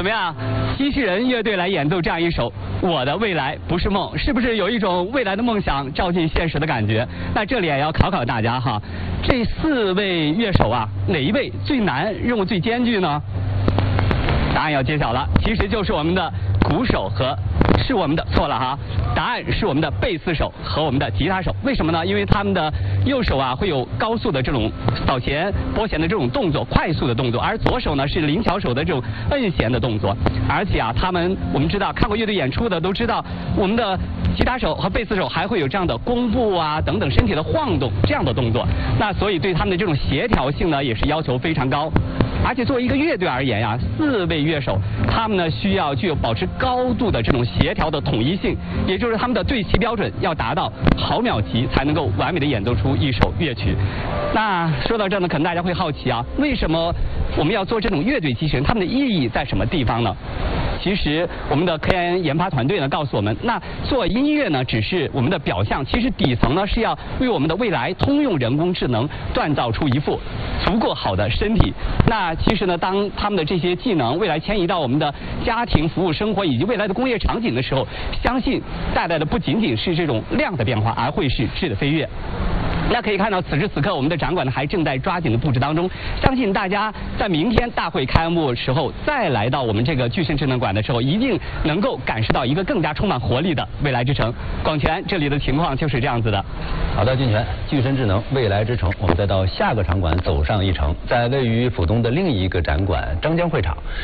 么样？机器人乐队来演奏这样一首《我的未来不是梦》，是不是有一种未来的梦想照进现实的感觉？那这里也要考考大家哈，这4位乐手啊，哪一位最难，任务最艰巨呢？答案要揭晓了，其实就是我们的鼓手和是我们的错了哈，答案是我们的贝斯手和我们的吉他手。为什么呢？因为他们的右手啊会有高速的这种扫弦、拨弦的这种动作，快速的动作，而左手呢是灵巧手的这种摁弦的动作。而且啊，我们知道看过乐队演出的都知道，我们的吉他手和贝斯手还会有这样的弓步啊等等身体的晃动这样的动作。那所以对他们的这种协调性呢也是要求非常高。而且作为一个乐队而言呀，4位乐手，他们呢需要具有保持高度的这种协调的统一性，也就是他们的对齐标准要达到毫秒级，才能够完美的演奏出一首乐曲。那说到这呢，可能大家会好奇啊，为什么我们要做这种乐队机器人？它们的意义在什么地方呢？其实我们的科研研发团队呢告诉我们，那做音乐呢只是我们的表象，其实底层呢是要为我们的未来通用人工智能锻造出一副足够好的身体。那其实呢，当他们的这些技能未来迁移到我们的家庭服务生活以及未来的工业场景的时候，相信带来的不仅仅是这种量的变化，而会是质的飞跃。那可以看到，此时此刻我们的展馆呢还正在抓紧的布置当中。相信大家在明天大会开幕时候再来到我们这个巨盛智能馆的时候，一定能够感受到一个更加充满活力的未来之城。广泉这里的情况就是这样子的。 好的，俊泉，巨盛智能未来之城，我们再到下个场馆走上一程，在位于浦东的另一个展馆张江会场，